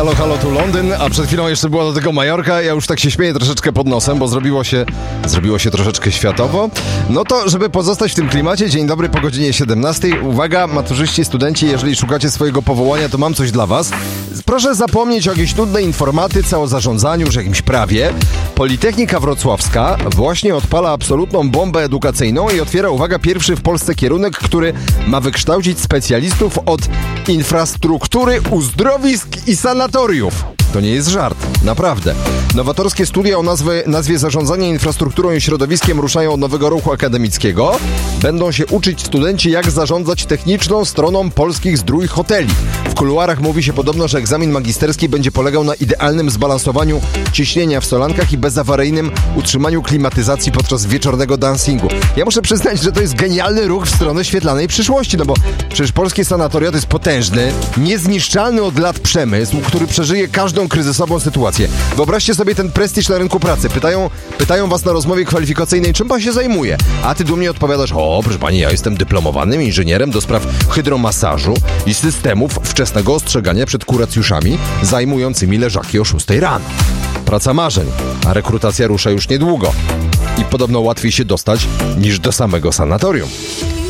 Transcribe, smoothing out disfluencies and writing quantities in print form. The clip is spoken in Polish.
Halo, halo, tu Londyn, a przed chwilą jeszcze była do tego Majorka. Ja już tak się śmieję troszeczkę pod nosem, bo zrobiło się troszeczkę światowo. No to, żeby pozostać w tym klimacie, dzień dobry po godzinie 17. Uwaga, maturzyści, studenci, jeżeli szukacie swojego powołania, to mam coś dla was. Proszę zapomnieć o jakiejś nudnej informatyce, o zarządzaniu, już jakimś prawie. Politechnika Wrocławska właśnie odpala absolutną bombę edukacyjną i otwiera, uwaga, pierwszy w Polsce kierunek, który ma wykształcić specjalistów od infrastruktury, uzdrowisk i sanatoriów. To nie jest żart, naprawdę. Nowatorskie studia o nazwie Zarządzanie infrastrukturą i środowiskiem ruszają od nowego roku akademickiego. Będą się uczyć studenci, jak zarządzać techniczną stroną polskich zdrój hoteli. W kuluarach mówi się podobno, że egzamin magisterski będzie polegał na idealnym zbalansowaniu ciśnienia w solankach i bezawaryjnym utrzymaniu klimatyzacji podczas wieczornego dancingu. Ja muszę przyznać, że to jest genialny ruch w stronę świetlanej przyszłości, no bo przecież polskie sanatoria to jest potężny, niezniszczalny od lat przemysł, który przeżyje każdą kryzysową sytuację. Wyobraźcie sobie ten prestiż na rynku pracy. Pytają was na rozmowie kwalifikacyjnej, czym pan się zajmuje? A ty dumnie odpowiadasz, proszę pani, ja jestem dyplomowanym inżynierem do spraw hydromasażu i systemów wczesnego ostrzegania przed kuracjuszami zajmującymi leżaki o 6 rano. Praca marzeń, a rekrutacja rusza już niedługo. I podobno łatwiej się dostać niż do samego sanatorium.